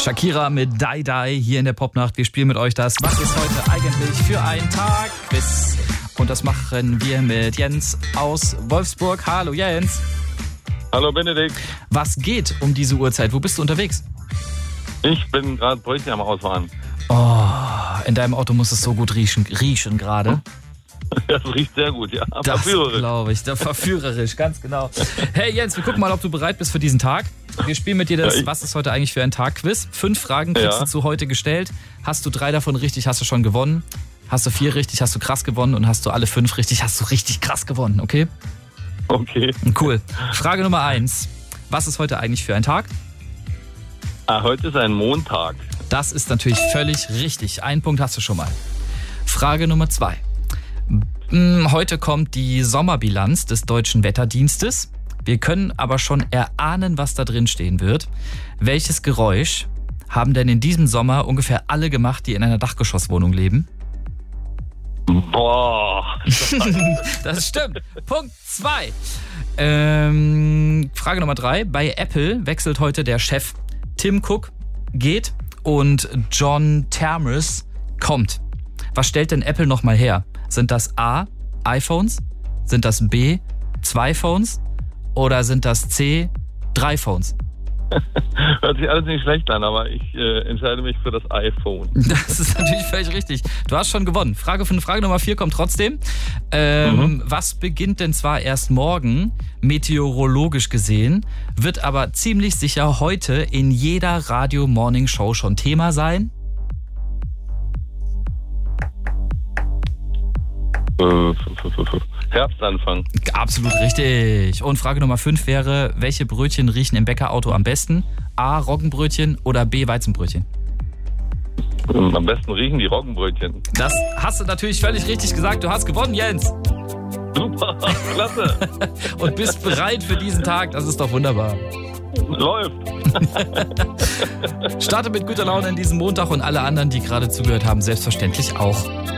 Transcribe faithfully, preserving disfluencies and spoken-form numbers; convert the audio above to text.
Shakira mit Die Die hier in der Popnacht. Wir spielen mit euch das Was ist heute eigentlich für ein Tag? Quiz. Und das machen wir mit Jens aus Wolfsburg. Hallo Jens. Hallo Benedikt. Was geht um diese Uhrzeit? Wo bist du unterwegs? Ich bin gerade Brötchen am Ausfahren. Oh, in deinem Auto muss es so gut riechen, riechen gerade. Das riecht sehr gut, ja. Das Verführerisch. glaube ich, der verführerisch, ganz genau. Hey Jens, wir gucken mal, ob du bereit bist für diesen Tag. Wir spielen mit dir das Ja, ich- Was ist heute eigentlich für ein Tag-Quiz. Fünf Fragen kriegst Ja. du zu heute gestellt. Hast du drei davon richtig, hast du schon gewonnen. Hast du vier richtig, hast du krass gewonnen. Und hast du alle fünf richtig, hast du richtig krass gewonnen, okay? Okay. Cool. Frage Nummer eins. Was ist heute eigentlich für ein Tag? Ah, heute ist ein Montag. Das ist natürlich völlig richtig. Einen Punkt hast du schon mal. Frage Nummer zwei. Hm, Heute kommt die Sommerbilanz des Deutschen Wetterdienstes. Wir können aber schon erahnen, was da drin stehen wird. Welches Geräusch haben denn in diesem Sommer ungefähr alle gemacht, die in einer Dachgeschosswohnung leben? Boah. Das stimmt. Punkt zwei. Ähm, Frage Nummer drei. Bei Apple wechselt heute der Chef. Tim Cook geht und John Termes kommt. Was stellt denn Apple nochmal her? Sind das A, iPhones? Sind das B, zwei Phones? Oder sind das C, drei Phones? Hört sich alles nicht schlecht an, aber ich äh, entscheide mich für das iPhone. Das ist natürlich völlig richtig. Du hast schon gewonnen. Frage für Frage Nummer vier kommt trotzdem. Ähm, Mhm. Was beginnt denn zwar erst morgen, meteorologisch gesehen, wird aber ziemlich sicher heute in jeder Radio-Morning-Show schon Thema sein? Äh, f- f- f- Herbstanfang. Absolut richtig. Und Frage Nummer fünf wäre, welche Brötchen riechen im Bäckerauto am besten? A, Roggenbrötchen oder B, Weizenbrötchen? Ähm, Am besten riechen die Roggenbrötchen. Das hast du natürlich völlig richtig gesagt. Du hast gewonnen, Jens. Super, klasse. Und bist bereit für diesen Tag. Das ist doch wunderbar. Läuft. Starte mit guter Laune in diesem Montag und alle anderen, die gerade zugehört haben, selbstverständlich auch.